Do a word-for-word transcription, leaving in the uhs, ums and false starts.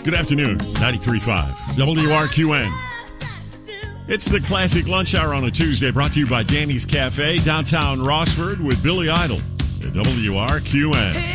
Good afternoon, ninety-three point five W R Q N. It's the Classic Lunch Hour on a Tuesday, brought to you by Danny's Cafe, downtown Rossford, with Billy Idol at W R Q N.